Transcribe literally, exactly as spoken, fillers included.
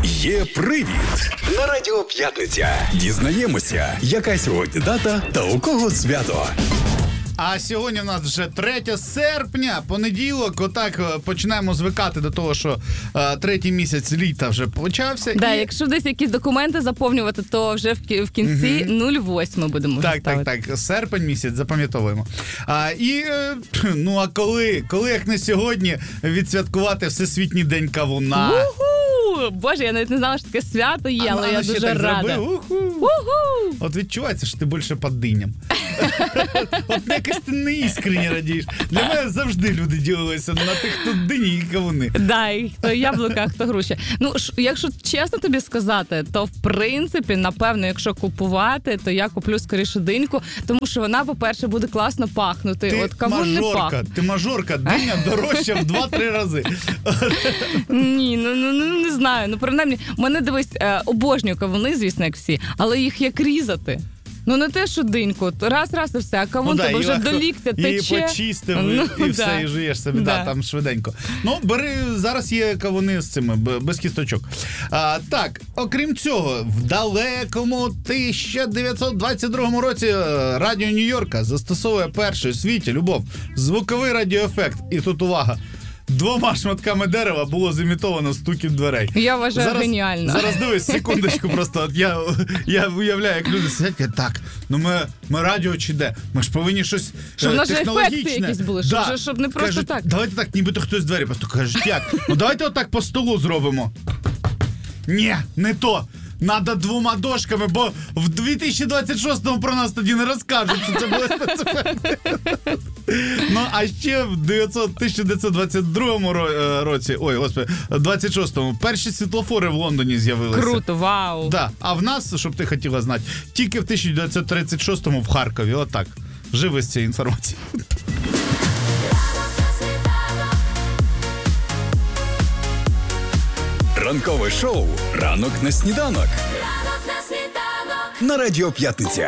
Є привід на Радіо П'ятниця. Дізнаємося, яка сьогодні дата та у кого свято. А сьогодні в нас вже третє серпня, понеділок. Отак починаємо звикати до того, що а, третій місяць літа вже почався. Да, і... якщо десь якісь документи заповнювати, то вже в, в кінці угу. нуль восьмий будемо Так, ставити. так, так. Серпень місяць, запам'ятовуємо. А, і, ну, а коли, коли, як не сьогодні, відсвяткувати Всесвітній день кавуна? Уху! Боже, я навіть не знала, що таке свято є, але а, я а дуже рада. Уху. Уху! От відчувається, що ти більше під диням. От якось ти не іскренні радієш. Для мене завжди люди ділилися на тих, хто дині і кавуни. Да, і хто яблука, хто груші. Ну, ш, якщо чесно тобі сказати, то в принципі, напевно, якщо купувати, то я куплю скоріше диньку, тому що вона, по-перше, буде класно пахнути. Ти От кавун не мажорка, пахне. ти мажорка, диня дорожча в два-три рази. Ні, ну, ну, ну не знаю. Ну, принаймні, мене, дивись, е, обожнюю кавуни, звісно, як всі, але їх як різати? Ну, не те, що диньку, раз-раз і все, а кавун ну, тебе да, вже легко, до ліктя тече. І почистив, ну, і все, да. і жуєш собі, да. да, там швиденько. Ну, бери, зараз є кавуни з цими, без кісточок. А, так, окрім цього, в далекому тисяча дев'ятсот двадцять другому році Радіо Нью-Йорка застосовує перший у світі, Любов, звуковий радіоефект. І тут увага. Двома шматками дерева було зімітовано стукіт дверей. Я вважаю, зараз, геніально. Зараз дивись, секундочку просто. От я, я уявляю, як люди сидять, кажуть, так, ну ми, ми радіо чи де? Ми ж повинні щось щоб е, в нас же технологічне. ефекти якісь були, щоб, да. вже, щоб не просто кажуть, так. Давайте так, нібито хтось двері просто кажуть, як? Ну давайте отак по столу зробимо. Ні, не то. Надо двома дошками, бо в дві тисячі двадцять шостому про нас тоді не розкажуть, що це були спецефекти. Ну, а ще в тисяча дев'ятсот двадцять другому році, ой, господи, двадцять шостому, перші світлофори в Лондоні з'явилися. Круто, вау. Да, а в нас, щоб ти хотіла знати, тільки в тисяча дев'ятсот тридцять шостому в Харкові, отак. Живи з цією інформацією. Ранкове шоу «Ранок на сніданок» на Радіо П'ятниця.